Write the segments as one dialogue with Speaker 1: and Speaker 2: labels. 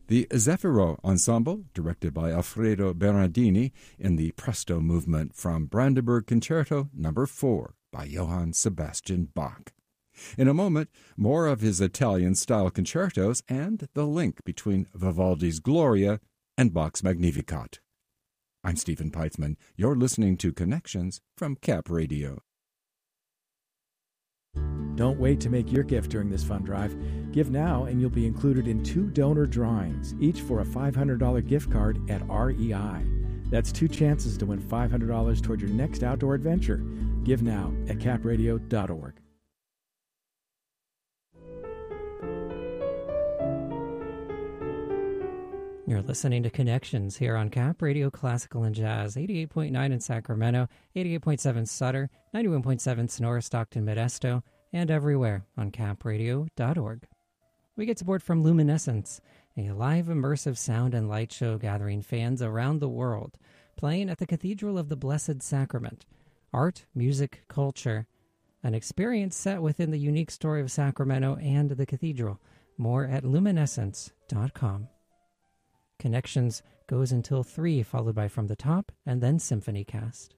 Speaker 1: The Zeffiro Ensemble, directed by Alfredo Berardini, in the Presto movement from Brandenburg Concerto No. 4 by Johann Sebastian Bach. In a moment, more of his Italian-style concertos and the link between Vivaldi's Gloria and Bach's Magnificat. I'm Stephen Peitzman. You're listening to Connections from Cap Radio.
Speaker 2: Don't wait to make your gift during this fund drive. Give now and you'll be included in 2 donor drawings, each for a $500 gift card at REI. That's 2 chances to win $500 toward your next outdoor adventure. Give now at capradio.org.
Speaker 3: You're listening to Connections here on Cap Radio Classical and Jazz, 88.9 in Sacramento, 88.7 Sutter, 91.7 Sonora, Stockton, Modesto, and everywhere on capradio.org. We get support from Luminescence, a live immersive sound and light show gathering fans around the world, playing at the Cathedral of the Blessed Sacrament. Art, music, culture, an experience set within the unique story of Sacramento and the cathedral. More at luminescence.com. Connections goes until 3, followed by From the Top, and then Symphony Cast.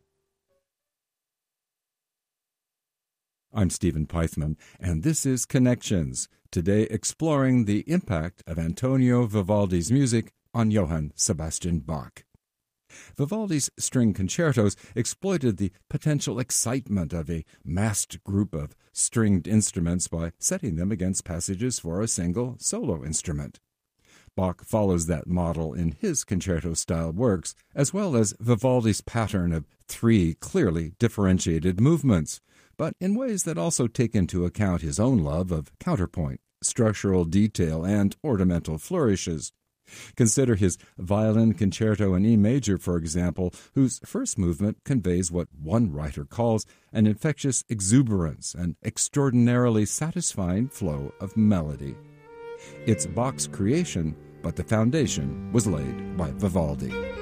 Speaker 1: I'm Stephen Peitzman, and this is Connections, today exploring the impact of Antonio Vivaldi's music on Johann Sebastian Bach. Vivaldi's string concertos exploited the potential excitement of a massed group of stringed instruments by setting them against passages for a single solo instrument. Bach follows that model in his concerto-style works, as well as Vivaldi's pattern of 3 clearly differentiated movements, but in ways that also take into account his own love of counterpoint, structural detail, and ornamental flourishes. Consider his Violin Concerto in E major, for example, whose first movement conveys what one writer calls an infectious exuberance and extraordinarily satisfying flow of melody. It's Bach's creation, but the foundation was laid by Vivaldi.